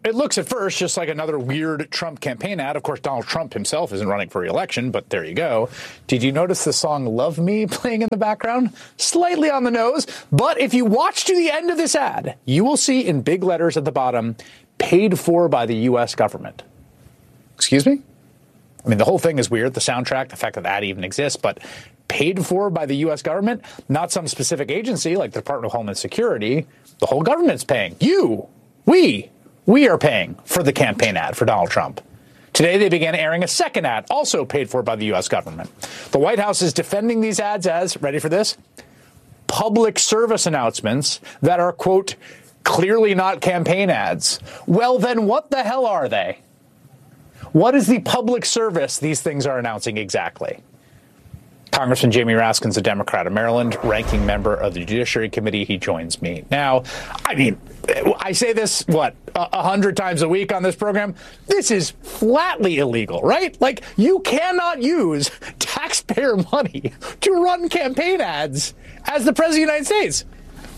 it looks at first just like another weird Trump campaign ad. Of course, Donald Trump himself isn't running for re-election, but there you go. Did you notice the song Love Me playing in the background? Slightly on the nose. But if you watch to the end of this ad, you will see in big letters at the bottom, paid for by the U.S. government. Excuse me? I mean, the whole thing is weird, the soundtrack, the fact that that even exists, but paid for by the U.S. government, not some specific agency like the Department of Homeland Security. The whole government's paying. We are paying for the campaign ad for Donald Trump. Today, they began airing a second ad, also paid for by the U.S. government. The White House is defending these ads as, ready for this, public service announcements that are, quote, clearly not campaign ads. Well, then what the hell are they? What is the public service these things are announcing exactly? Congressman Jamie Raskin's a Democrat of Maryland, ranking member of the Judiciary Committee. He joins me now. I mean, I say this, 100 times a week on this program? This is flatly illegal, right? Like, you cannot use taxpayer money to run campaign ads as the President of the United States.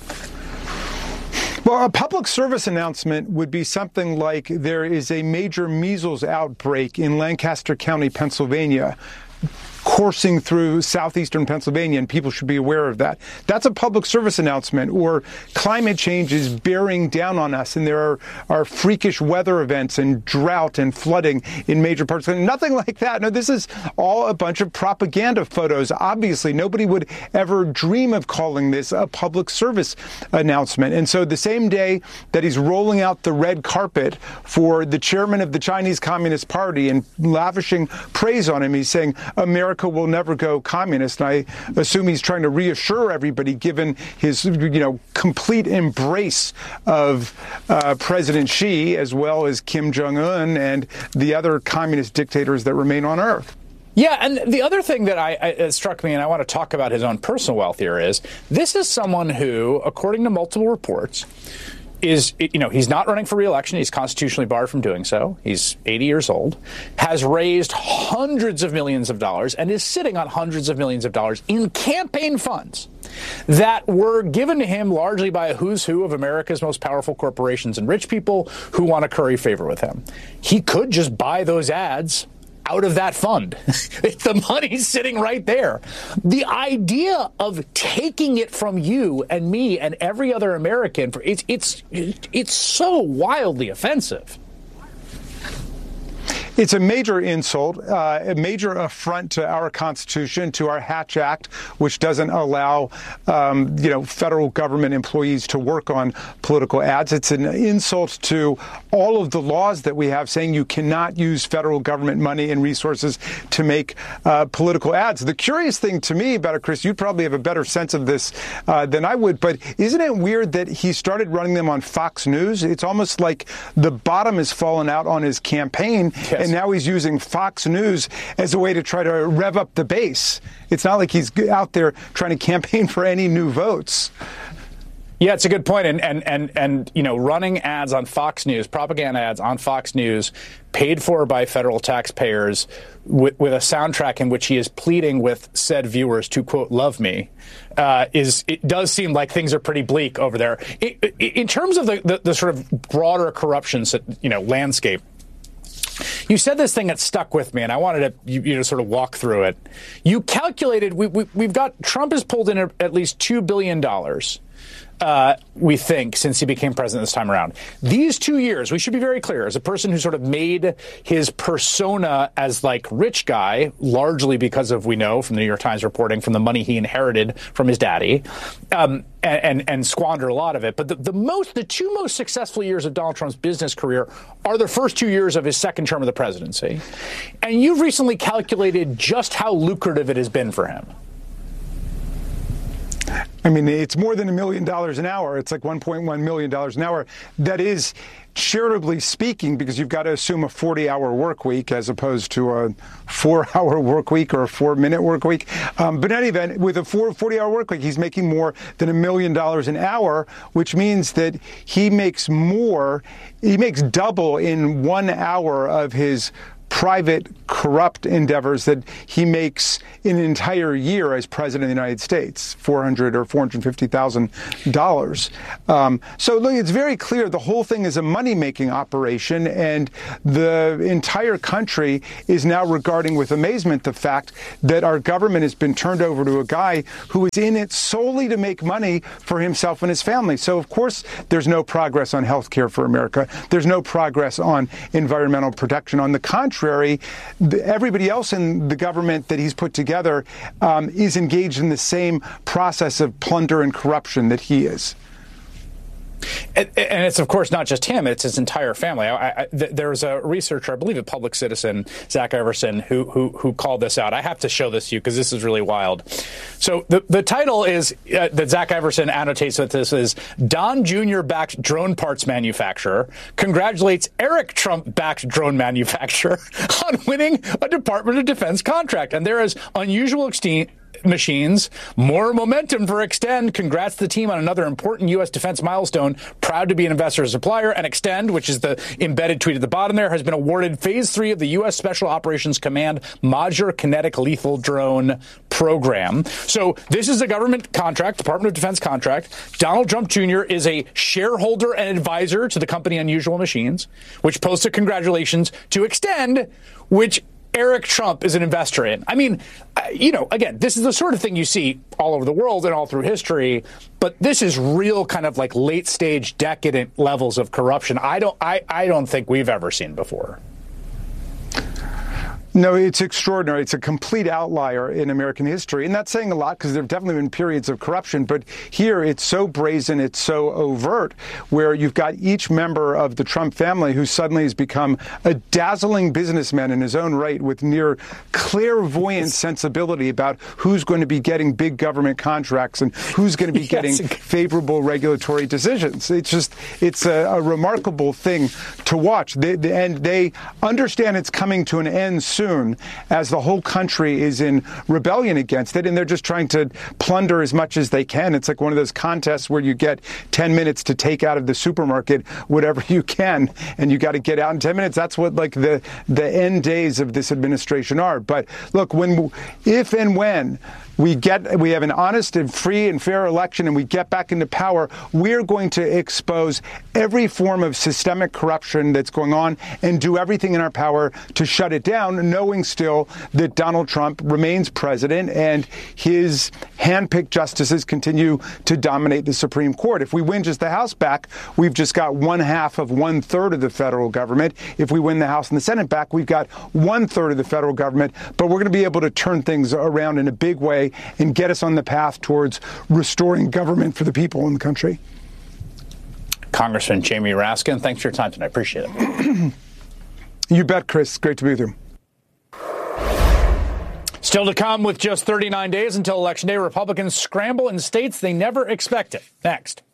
Well, a public service announcement would be something like there is a major measles outbreak in Lancaster County, Pennsylvania, coursing through southeastern Pennsylvania, and people should be aware of that. That's a public service announcement. Or climate change is bearing down on us, and there are freakish weather events and drought and flooding in major parts of the country. Nothing like that. No, this is all a bunch of propaganda photos. Obviously, nobody would ever dream of calling this a public service announcement. And so the same day that he's rolling out the red carpet for the chairman of the Chinese Communist Party and lavishing praise on him, he's saying America will never go communist. And I assume he's trying to reassure everybody, given his, complete embrace of President Xi, as well as Kim Jong-un and the other communist dictators that remain on Earth. Yeah, and the other thing that struck me, and I want to talk about his own personal wealth here, is this is someone who, according to multiple reports, is, he's not running for re-election. He's constitutionally barred from doing so. He's 80 years old, has raised hundreds of millions of dollars, and is sitting on hundreds of millions of dollars in campaign funds that were given to him largely by a who's who of America's most powerful corporations and rich people who want to curry favor with him. He could just buy those ads out of that fund. The money's sitting right there. The idea of taking it from you and me and every other American, it's so wildly offensive. It's a major insult, a major affront to our Constitution, to our Hatch Act, which doesn't allow, federal government employees to work on political ads. It's an insult to all of the laws that we have saying you cannot use federal government money and resources to make political ads. The curious thing to me about it, Chris, you'd probably have a better sense of this than I would, but isn't it weird that he started running them on Fox News? It's almost like the bottom has fallen out on his campaign. Yes. And now he's using Fox News as a way to try to rev up the base. It's not like he's out there trying to campaign for any new votes. Yeah, it's a good point. And running ads on Fox News, propaganda ads on Fox News, paid for by federal taxpayers, with a soundtrack in which he is pleading with said viewers to, quote, love me, it does seem like things are pretty bleak over there. In terms of the sort of broader corruption, landscape, you said this thing that stuck with me, and I wanted to sort of walk through it. You calculated we've got Trump has pulled in at least $2 billion. We think, since he became president this time around. These 2 years, we should be very clear, as a person who sort of made his persona as like rich guy, largely because of, we know from the New York Times reporting, from the money he inherited from his daddy, and squandered a lot of it. But the two most successful years of Donald Trump's business career are the first 2 years of his second term of the presidency. And you've recently calculated just how lucrative it has been for him. I mean, it's more than $1 million an hour. It's like $1.1 million an hour. That is, charitably speaking, because you've got to assume a 40-hour work week as opposed to a 4-hour work week or a 4-minute work week. But in any event, with a 40-hour work week, he's making more than $1 million an hour, which means that he makes double in 1 hour of his private corrupt endeavors that he makes in an entire year as president of the United States, $400,000 or $450,000. So look, it's very clear the whole thing is a money-making operation, and the entire country is now regarding with amazement the fact that our government has been turned over to a guy who is in it solely to make money for himself and his family. So, of course, there's no progress on health care for America. There's no progress on environmental protection. On the contrary, everybody else in the government that he's put together is engaged in the same process of plunder and corruption that he is. And it's, of course, not just him. It's his entire family. There's a researcher, I believe at Public Citizen, Zach Everson, who called this out. I have to show this to you because this is really wild. So the title is that Zach Everson annotates that this is Don Jr.-backed drone parts manufacturer congratulates Eric Trump-backed drone manufacturer on winning a Department of Defense contract. And there is unusual machines, more momentum for Extend. Congrats to the team on another important U.S. defense milestone. Proud to be an investor supplier. And Extend, which is the embedded tweet at the bottom there, has been awarded Phase 3 of the U.S. Special Operations Command Modular Kinetic Lethal Drone program. So this is a government contract, Department of Defense contract. Donald Trump Jr. is a shareholder and advisor to the company Unusual Machines, which posted congratulations to Extend, which Eric Trump is an investor in. I mean, again, this is the sort of thing you see all over the world and all through history, but this is real kind of like late stage decadent levels of corruption I don't think we've ever seen before. No, it's extraordinary. It's a complete outlier in American history. And that's saying a lot because there have definitely been periods of corruption. But here it's so brazen, it's so overt, where you've got each member of the Trump family who suddenly has become a dazzling businessman in his own right with near clairvoyant sensibility about who's going to be getting big government contracts and who's going to be getting favorable regulatory decisions. It's a remarkable thing to watch. And they understand it's coming to an end soon, as the whole country is in rebellion against it, and they're just trying to plunder as much as they can. It's like one of those contests where you get 10 minutes to take out of the supermarket whatever you can, and you got to get out in 10 minutes. That's what like the end days of this administration are. But look, if and when we have an honest and free and fair election and we get back into power, we're going to expose every form of systemic corruption that's going on and do everything in our power to shut it down, knowing still that Donald Trump remains president and his handpicked justices continue to dominate the Supreme Court. If we win just the House back, we've just got 1/2 of 1/3 of the federal government. If we win the House and the Senate back, we've got 1/3 of the federal government. But we're going to be able to turn things around in a big way and get us on the path towards restoring government for the people in the country. Congressman Jamie Raskin, thanks for your time tonight. Appreciate it. You bet, Chris. Great to be with you. Still to come, with just 39 days until Election Day, Republicans scramble in states they never expected. Next.